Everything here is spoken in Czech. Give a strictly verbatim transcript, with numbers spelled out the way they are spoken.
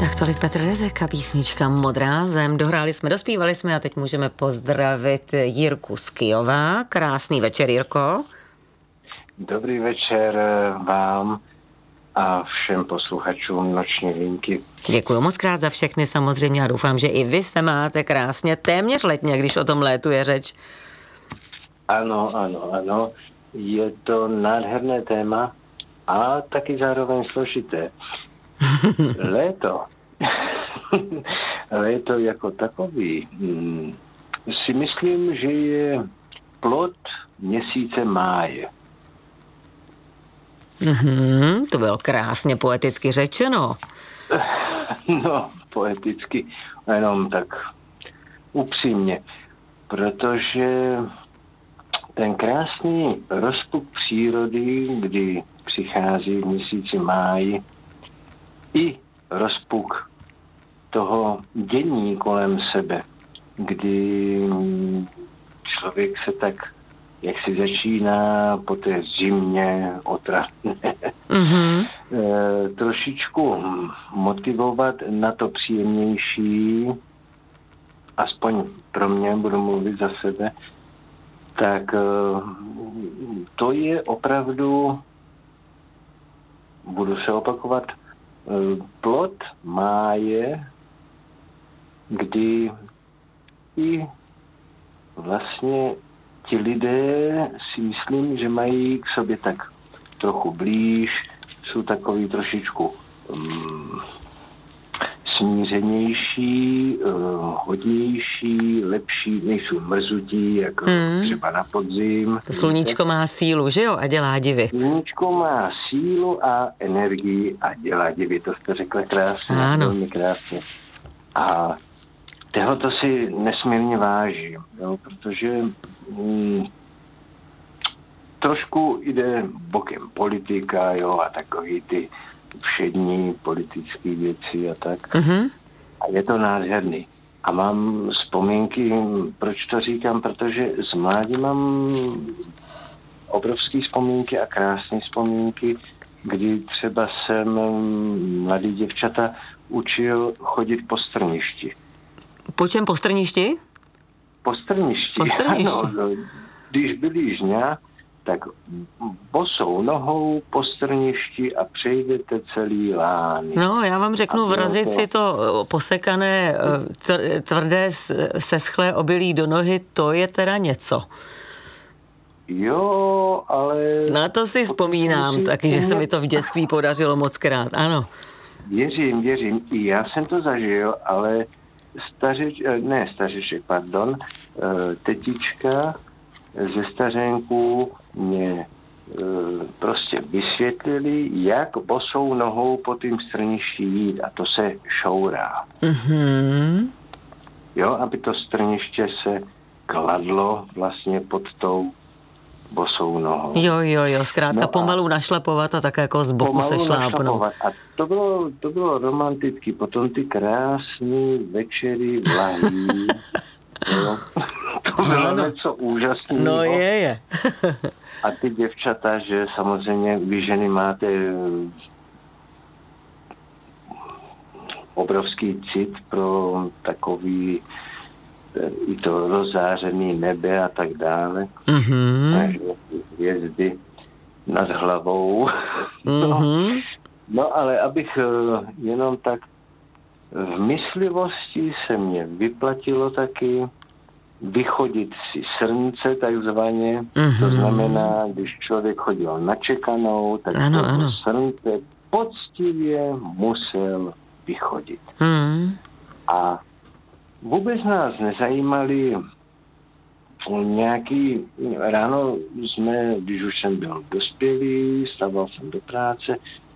Tak tolik Petr Rezek a písnička Modrá zem. Dohráli jsme, dospívali jsme a teď můžeme pozdravit Jirku z Kyjova. Krásný večer, Jirko. Dobrý večer vám a všem posluchačům Noční linky. Děkuji moc krát za všechny samozřejmě a doufám, že i vy se máte krásně téměř letně, když o tom létu je řeč. Ano, ano, ano. Je to nádherné téma a taky zároveň složité. Léto. Léto jako takový hmm, si myslím, že je plod měsíce máje. Mm-hmm, to bylo krásně poeticky řečeno. No, poeticky, jenom tak upřímně, protože ten krásný rozpuk přírody, kdy přichází v měsíci máji, i rozpuk toho dění kolem sebe, kdy člověk se tak, jak si začíná po té zimě otravné, mm-hmm. e, trošičku motivovat na to příjemnější, aspoň pro mě, budu mluvit za sebe, tak e, to je opravdu, budu se opakovat, plod máje, kdy i vlastně ti lidé si myslím, že mají k sobě tak trochu blíž, jsou takový trošičku um, smířenější, uh, hodnější, lepší, nejsou mrzutí, jako mm. třeba na podzim. To sluníčko má sílu, že jo? A dělá divy. Sluníčko má sílu a energii a dělá divy. To jste řekla krásně, ano. Velmi krásně. A tohoto si nesmírně vážím, jo, protože mm, trošku jde bokem politika, jo, a takový ty všední politické věci a tak. Mm-hmm. A je to nádherný. A mám vzpomínky, proč to říkám, protože z mládí mám obrovské vzpomínky a krásné vzpomínky, kdy třeba jsem mladý děvčata učil chodit po strništi. Po čem po strništi? Po strništi. Po strništi. Ano, když byli žňa, tak bosou nohou po strništi a přejdete celý lány. No, já vám řeknu, vrazit to... si to posekané, tvrdé, seschlé obilí do nohy, to je teda něco. Jo, ale... Na to si vzpomínám si taky, že se mi to v dětství podařilo moc krát, ano. Věřím, věřím, i já jsem to zažil, ale stařič, ne stařiček, pardon, tetička ze stařenku mě e, prostě vysvětlili, jak bosou nohou po tým strništi jít a to se šourá. Mm-hmm. Jo, aby to strniště se kladlo vlastně pod tou bosou nohou. Jo, jo, jo, zkrátka no pomalu našlapovat a tak jako z boku se šlápnout. A to bylo, to bylo romanticky, potom ty krásný večery vlahý. Jo. To bylo ano. Něco úžasného. No je, je. A ty děvčata, že samozřejmě vy ženy máte obrovský cit pro takový i to rozářený nebe a tak dále. Mm-hmm. Hvězdy nad hlavou. Mm-hmm. No, no ale abych jenom tak v myslivosti se mě vyplatilo taky vychodit si srnce takzvaně, mm-hmm. to znamená, když člověk chodil na čekanou, tak ano, to ano. srnce poctivě musel vychodit. Mm. A vůbec nás nezajímali nějaký, ráno jsme, když už jsem byl dospělý, stával jsem do práce,